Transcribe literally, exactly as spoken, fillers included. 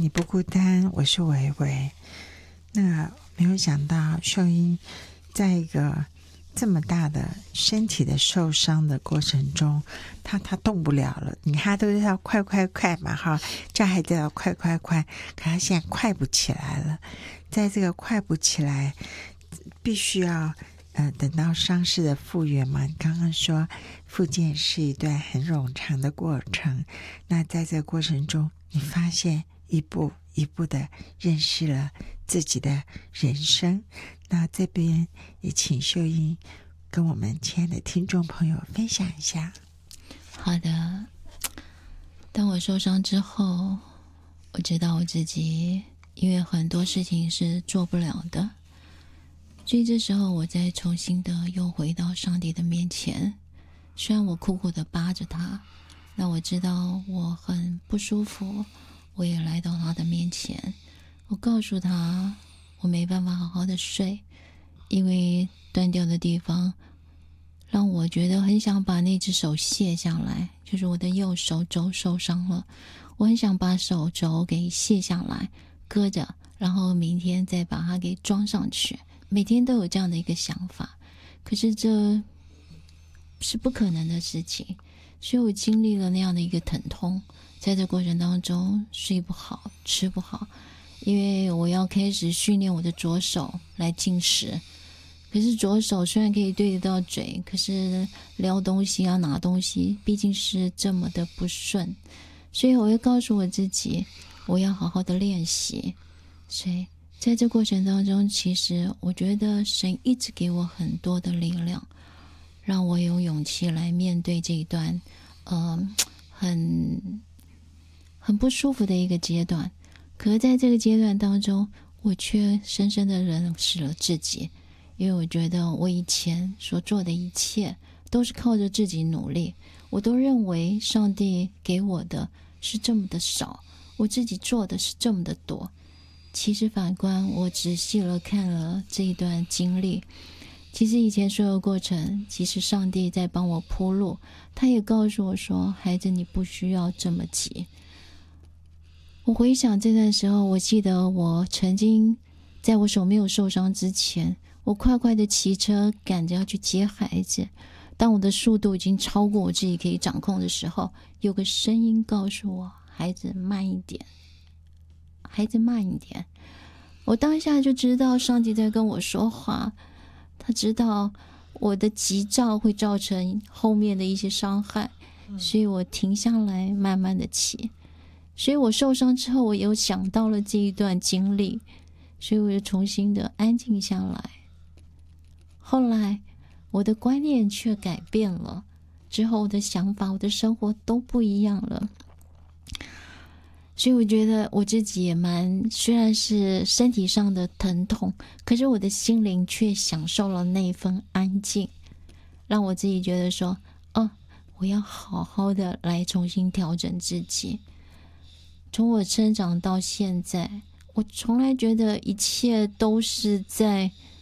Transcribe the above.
你不孤单，我是维维。那没有想到秀英在一个这么大的身体的受伤的过程中，他他动不了了。你看他都是要快快快嘛哈，叫孩子要快快快，可他现在快不起来了。在这个快不起来，必须要呃等到伤势的复原嘛。你刚刚说复健是一段很冗长的过程，那在这个过程中，你发现一步一步的认识了自己的人生。那这边也请秀英跟我们亲爱的听众朋友分享一下。 好的，当我受伤之后，我知道我自己因为很多事情是做不了的，所以这时候我再重新的又回到上帝的面前。虽然我苦苦的扒着他，那我知道我很不舒服，我也来到他的面前，我告诉他我没办法好好的睡，因为断掉的地方让我觉得很想把那只手卸下来，就是我的右手肘受伤了，我很想把手肘给卸下来搁着，然后明天再把它给装上去。每天都有这样的一个想法，可是这是不可能的事情，所以我经历了那样的一个疼痛，在这过程当中睡不好吃不好，因为我要开始训练我的左手来进食。可是左手虽然可以对得到嘴，可是撩东西啊拿东西毕竟是这么的不顺，所以我会告诉我自己我要好好的练习。所以在这过程当中，其实我觉得神一直给我很多的力量，让我有勇气来面对这一段呃很很不舒服的一个阶段。可是在这个阶段当中，我却深深的认识了自己，因为我觉得我以前所做的一切都是靠着自己努力，我都认为上帝给我的是这么的少，我自己做的是这么的多。其实反观我仔细了看了这一段经历，其实以前所有过程，其实上帝在帮我铺路，他也告诉我说，孩子你不需要这么急。我回想这段时候，我记得我曾经在我手没有受伤之前，我快快的骑车赶着要去接孩子，当我的速度已经超过我自己可以掌控的时候，有个声音告诉我，孩子慢一点，孩子慢一点。我当下就知道上帝在跟我说话，他知道我的急躁会造成后面的一些伤害，所以我停下来慢慢的骑。所以我受伤之后，我又想到了这一段经历，所以我又重新的安静下来。后来我的观念却改变了，之后我的想法我的生活都不一样了。所以我觉得我自己也蛮，虽然是身体上的疼痛，可是我的心灵却享受了那一份安静，让我自己觉得说，哦，我要好好的来重新调整自己。从我成长到现在，我从来觉得一切都是在